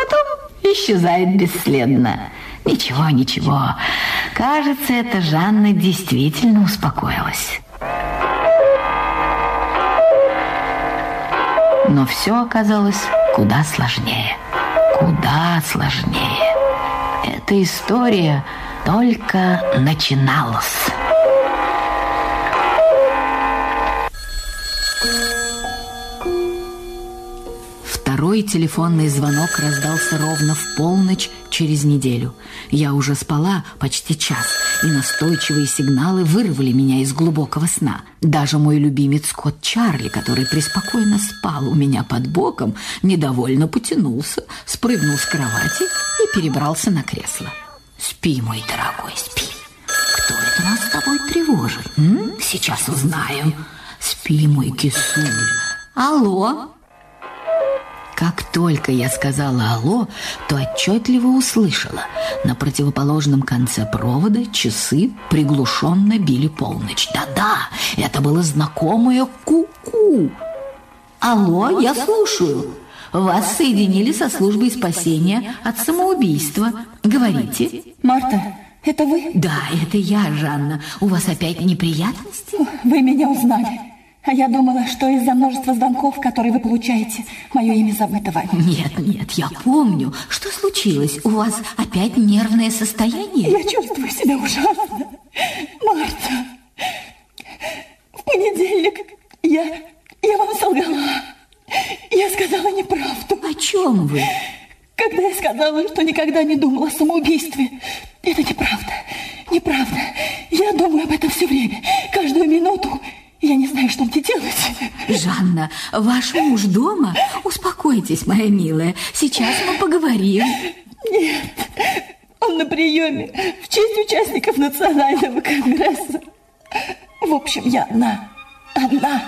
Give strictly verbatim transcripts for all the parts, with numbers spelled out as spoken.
потом исчезает бесследно. Ничего, ничего. Кажется, эта Жанна действительно успокоилась. Но все оказалось куда сложнее. Куда сложнее. Эта история только начиналась. Второй телефонный звонок раздался ровно в полночь через неделю. Я уже спала почти час, и настойчивые сигналы вырвали меня из глубокого сна. Даже мой любимец кот Чарли, который преспокойно спал у меня под боком, недовольно потянулся, спрыгнул с кровати и перебрался на кресло. «Спи, мой дорогой, спи. Кто это нас с тобой тревожит? М? Сейчас узнаем. Спи, мой кисуль. Алло?» Как только я сказала «алло», то отчетливо услышала. На противоположном конце провода часы приглушенно били полночь. Да-да, это было знакомое ку-ку. «Алло, я слушаю. Вас соединили со службой спасения от самоубийства. Говорите». «Марта, это вы?» «Да, это я, Жанна. У вас опять неприятности?» «Вы меня узнали. А я думала, что из-за множества звонков, которые вы получаете, мое имя забыто вами». Нет, нет, я помню. Что случилось? У вас опять нервное состояние? Я чувствую себя ужасно. Марта, в понедельник я, я вам солгала. Я сказала неправду. О чем вы? Когда я сказала, что никогда не думала о самоубийстве. Это неправда, неправда. Я думаю об этом все время, каждую минуту. Я не знаю, что мне делать. Жанна, ваш муж дома? Успокойтесь, моя милая. Сейчас мы поговорим. Нет, он на приеме в честь участников национального конгресса. В общем, я одна. Одна.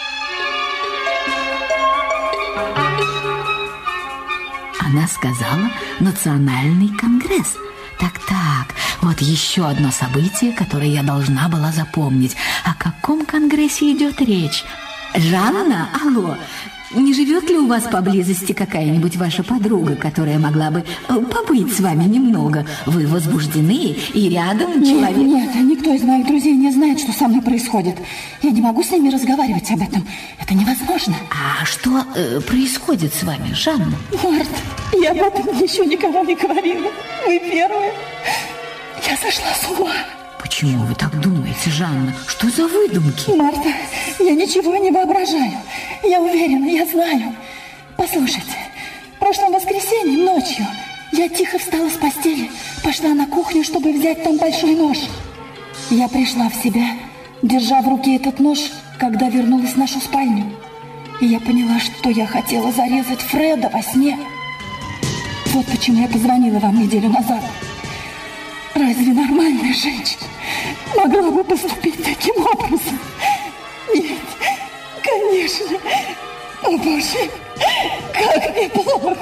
Она сказала «национальный конгресс». Так-так, вот еще одно событие, которое я должна была запомнить. О каком конгрессе идет речь? Жанна, алло, не живет ли у вас поблизости какая-нибудь ваша подруга, которая могла бы побыть с вами немного? Вы возбуждены, и рядом человек... Нет, нет, никто из моих друзей не знает, что со мной происходит. Я не могу с ними разговаривать об этом. Это невозможно. А что э, происходит с вами, Жанна? Март, я об этом еще никому не говорила. Вы первая. Я сошла с ума. Почему вы так думаете, Жанна? Что за выдумки? Марта, я ничего не воображаю. Я уверена, я знаю. Послушайте, в прошлом воскресенье ночью я тихо встала с постели, пошла на кухню, чтобы взять там большой нож. Я пришла в себя, держа в руке этот нож, когда вернулась в нашу спальню. И я поняла, что я хотела зарезать Фреда во сне. Вот почему я позвонила вам неделю назад. Разве нормальная женщина могла бы поступить таким образом? Нет, конечно. О, Боже, как мне плохо.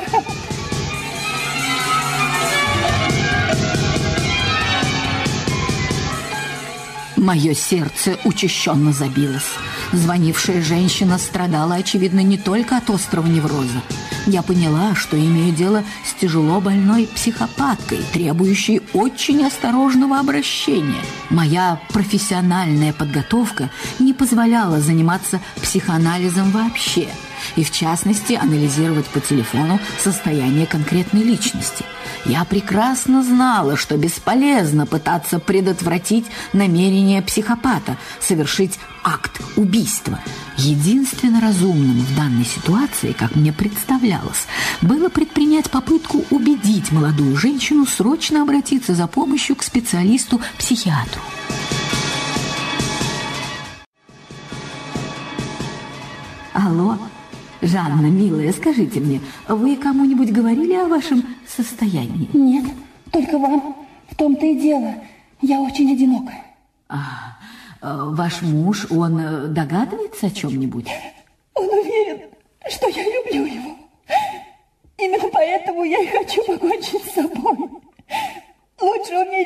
Мое сердце учащенно забилось. Звонившая женщина страдала, очевидно, не только от острого невроза. Я поняла, что имею дело с тяжело больной психопаткой, требующей очень осторожного обращения. Моя профессиональная подготовка не позволяла заниматься психоанализом вообще, и в частности анализировать по телефону состояние конкретной личности. Я прекрасно знала, что бесполезно пытаться предотвратить намерение психопата совершить акт убийства. Единственно разумным в данной ситуации, как мне представлялось, было предпринять попытку убедить молодую женщину срочно обратиться за помощью к специалисту-психиатру. Алло, Жанна, милая, скажите мне, вы кому-нибудь говорили о вашем состоянии? Нет, только вам. В том-то и дело. Я очень одинока. А, ваш муж, он догадывается о чем-нибудь? Он уверен, что я люблю его. Именно поэтому я и хочу покончить с собой. Лучшего в мире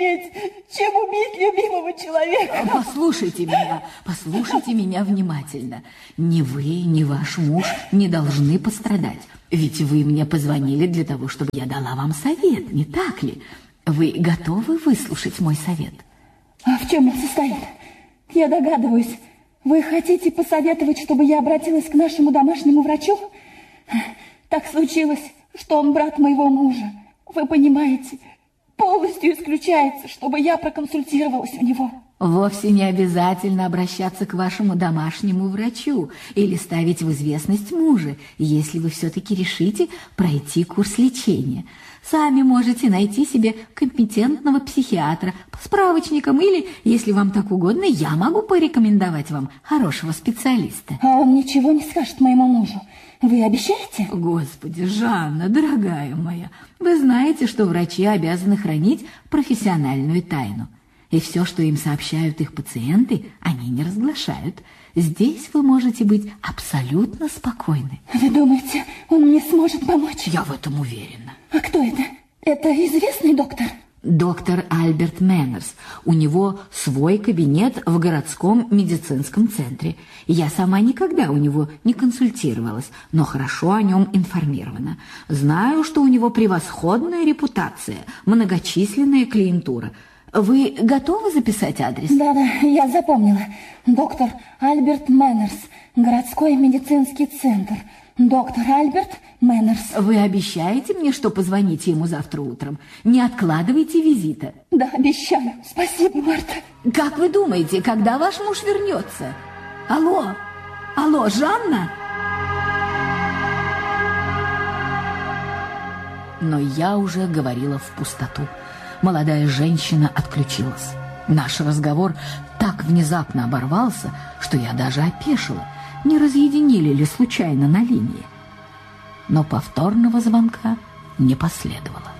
умереть, чем убить любимого человека. Послушайте меня, послушайте меня внимательно. Ни вы, ни ваш муж не должны пострадать. Ведь вы мне позвонили для того, чтобы я дала вам совет, не так ли? Вы готовы выслушать мой совет? А в чем он состоит? Я догадываюсь. Вы хотите посоветовать, чтобы я обратилась к нашему домашнему врачу? Так случилось, что он брат моего мужа. Вы понимаете, полностью исключается, чтобы я проконсультировалась у него. Вовсе не обязательно обращаться к вашему домашнему врачу или ставить в известность мужа, если вы все-таки решите пройти курс лечения. Сами можете найти себе компетентного психиатра по справочникам или, если вам так угодно, я могу порекомендовать вам хорошего специалиста. А он ничего не скажет моему мужу. Вы обещаете? Господи, Жанна, дорогая моя, вы знаете, что врачи обязаны хранить профессиональную тайну. И все, что им сообщают их пациенты, они не разглашают. Здесь вы можете быть абсолютно спокойны. Вы думаете, он мне сможет помочь? Я в этом уверена. А кто это? Это известный доктор? Доктор Альберт Мэннерс. У него свой кабинет в городском медицинском центре. Я сама никогда у него не консультировалась, но хорошо о нем информирована. Знаю, что у него превосходная репутация, многочисленная клиентура. Вы готовы записать адрес? Да-да, я запомнила. Доктор Альберт Мэннерс, городской медицинский центр. Доктор Альберт Мэннерс. Вы обещаете мне, что позвоните ему завтра утром? Не откладывайте визита. Да, обещаю. Спасибо, Марта. Как вы думаете, когда ваш муж вернется? Алло, алло, Жанна? Но я уже говорила в пустоту. Молодая женщина отключилась. Наш разговор так внезапно оборвался, что я даже опешила. Не разъединили ли случайно на линии? Но повторного звонка не последовало.